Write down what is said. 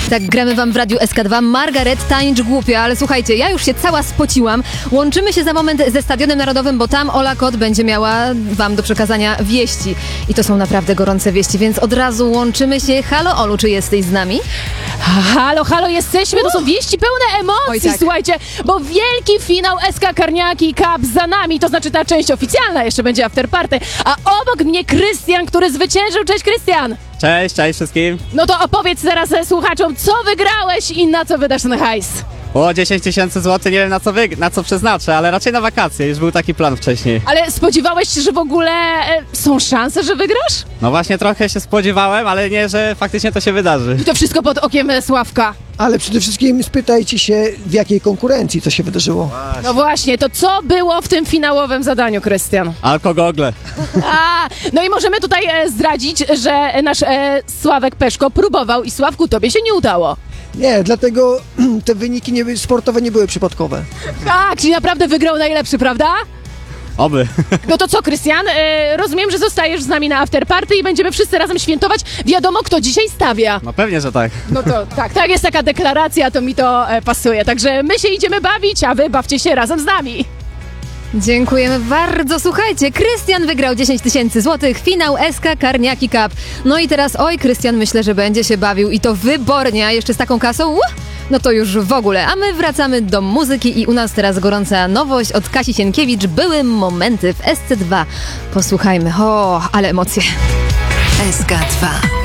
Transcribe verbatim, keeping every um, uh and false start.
Tak, gramy wam w Radiu S K dwa. Margaret, tańcz głupia, ale słuchajcie, ja już się cała spociłam. Łączymy się za moment ze Stadionem Narodowym, bo tam Ola Kot będzie miała wam do przekazania wieści. I to są naprawdę gorące wieści, więc od razu łączymy się. Halo Olu, czy jesteś z nami? Halo, halo, jesteśmy, to są wieści pełne emocji, Oj, tak. Słuchajcie, bo wielki finał S K Karniaki Cup za nami, to znaczy ta część oficjalna, jeszcze będzie afterparty, a obok mnie Krystian, który zwyciężył. Cześć, Krystian! Cześć, cześć wszystkim. No to opowiedz teraz słuchaczom, co wygrałeś i na co wydasz ten hajs? O, dziesięć tysięcy złotych, nie wiem na co, wy, na co przeznaczę, ale raczej na wakacje, już był taki plan wcześniej. Ale spodziewałeś się, że w ogóle e, są szanse, że wygrasz? No właśnie trochę się spodziewałem, ale nie, że faktycznie to się wydarzy. I to wszystko pod okiem e, Sławka. Ale przede wszystkim spytajcie się, w jakiej konkurencji to się wydarzyło. No właśnie, to co było w tym finałowym zadaniu, Krystian? Alkogogle. A, no i możemy tutaj e, zdradzić, że nasz e, Sławek Peszko próbował i Sławku, tobie się nie udało. Nie, dlatego te wyniki nie, sportowe nie były przypadkowe. Tak, czyli naprawdę wygrał najlepszy, prawda? Oby. No to co, Krystian? E, rozumiem, że zostajesz z nami na afterparty i będziemy wszyscy razem świętować. Wiadomo, kto dzisiaj stawia. No pewnie, że tak. No to tak, tak jest taka deklaracja, to mi to e, pasuje. Także my się idziemy bawić, a wy bawcie się razem z nami. Dziękujemy bardzo. Słuchajcie, Krystian wygrał dziesięć tysięcy złotych, finał S K Karniaki Cup. No i teraz, oj, Krystian, myślę, że będzie się bawił i to wybornie, a jeszcze z taką kasą, uh, no to już w ogóle. A my wracamy do muzyki i u nas teraz gorąca nowość od Kasi Sienkiewicz, Były momenty w S C dwa. Posłuchajmy, o, ale emocje. S K dwa.